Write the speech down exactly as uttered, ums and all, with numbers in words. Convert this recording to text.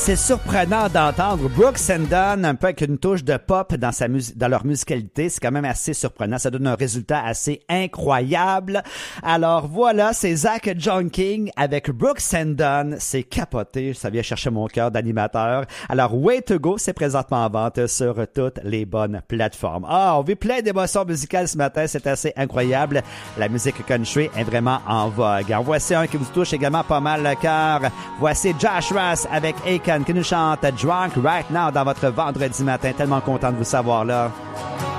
C'est surprenant d'entendre Brooks and Dunn un peu avec une touche de pop dans sa mus- dans leur musicalité. C'est quand même assez surprenant. Ça donne un résultat assez incroyable. Alors voilà, c'est Zach John King avec Brooks and Dunn. C'est capoté. Ça vient chercher mon cœur d'animateur. Alors Way to Go, c'est présentement en vente sur toutes les bonnes plateformes. Ah, on vit plein d'émotions musicales ce matin. C'est assez incroyable. La musique country est vraiment en vogue. En voici un qui vous touche également pas mal le cœur. Voici Josh Ross avec Aiken qui nous chante Drunk Right Now dans votre vendredi matin. Tellement content de vous savoir là.